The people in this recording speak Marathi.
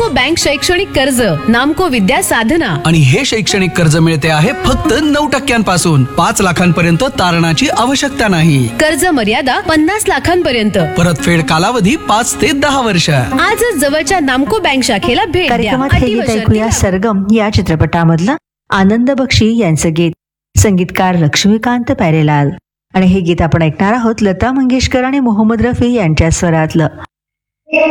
नामको बँक शैक्षणिक कर्ज, नामको विद्या साधना. आणि हे शैक्षणिक कर्ज मिळते आहे फक्त 9% 5 लाखांपर्यंत तारणाची आवश्यकता नाही. कर्ज मर्यादा 50 लाखांपर्यंत. परतफेड कालावधी 5 ते 10 वर्ष. आजच जवळच्या नामको बँक शाखेला भेट द्या. कार्यक्रमात हे गीत ऐकूया सरगम या चित्रपटामधलं आनंद बक्षी यांचं गीत, संगीतकार लक्ष्मीकांत प्यारेलाल. आणि हे गीत आपण ऐकणार आहोत लता मंगेशकर आणि मोहम्मद रफी यांच्या स्वरातलं.